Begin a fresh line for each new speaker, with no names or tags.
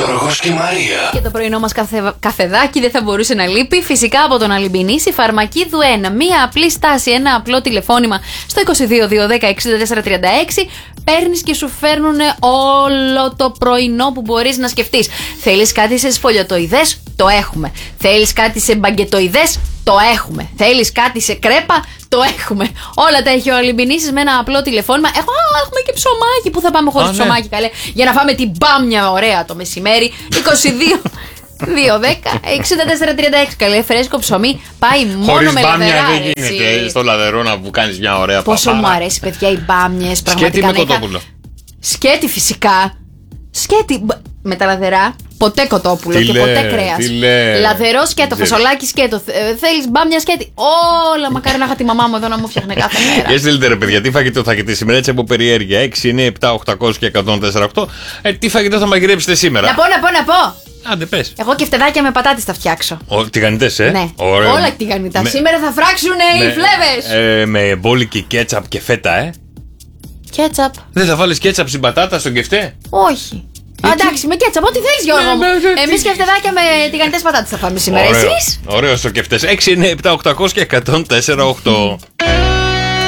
Γιώργος και Μαρία.
Και το πρωινό μας καφεδάκι δεν θα μπορούσε να λείπει. Φυσικά από τον Αλυμπινίση, Φαρμακίδου 1. Μία απλή στάση, ένα απλό τηλεφώνημα στο 22 210 64 36. Παίρνεις και σου φέρνουν όλο το πρωινό που μπορείς να σκεφτείς. Θέλεις κάτι σε σφολιοτοειδές? Το έχουμε. Θέλεις κάτι σε μπαγκετοειδές? Το έχουμε. Θέλεις κάτι σε κρέπα? Το έχουμε. Όλα τα έχει ο Αλυμπινίσης με ένα απλό τηλεφώνημα. Έχουμε και ψωμάκι που θα πάμε χωρίς ψωμάκι, καλέ. Για να φάμε την μπάμια ωραία το μεσημέρι. 22 210 64 36. Καλέ, φρέσκο ψωμί. Πάει μόνο
χωρίς
με
μπάμια
λαδερά.
δεν γίνεται στο λαδερό που κάνεις μια ωραία παπάρα.
Πόσο μου αρέσει, παιδιά, οι μπάμιες.
Σκέτη με κοτόπουλο.
Σκέτη, φυσικά. Σκέτη με τα λαδερά. Ποτέ κοτόπουλο και ποτέ κρέας. Λαδερό σκέτο, φασολάκι σκέτο. Θέλεις μπάμια σκέτη? Όλα, μακάρι να είχα τη μαμά μου εδώ να μου φτιάχνε κάθε μέρα.
Για στείλτε ρε παιδιά, τι φαγητό θα έχετε σήμερα, έτσι από περιέργεια. 6, 9, 7, 800 και 148. Τι φαγητό θα μαγειρέψετε σήμερα?
Να πω.
Άντε πες.
Εγώ και φτεδάκια με πατάτες θα φτιάξω.
Τηγανιτές,
Ναι,
ωραίο.
όλα τηγανιτά. Σήμερα θα φράξουν οι φλέβες.
Με μπόλικη κέτσαπ και φέτα,
Κέτσαπ.
Δεν θα βάλεις κέτσαπ στην πατάτα στον κεφτέ?
Όχι. Εντάξει, με κέτσαπ, ό,τι θέλεις, Γιώργο μου. Εμείς και φτεδάκια με τηγανιτές πατάτες θα φάμε σήμερα. Εσείς?
Ωραίο στο κεφτές. 6, 9, 7, 800 και 148.